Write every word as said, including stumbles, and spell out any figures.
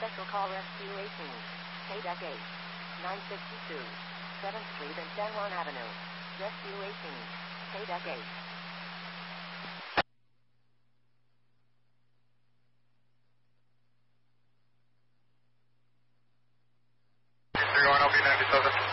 Special call Rescue eighteen. K-Deck eight. nine sixty-two. seventh Street and San Juan Avenue. Rescue eighteen. K-Deck eight. three one L P ninety-seven.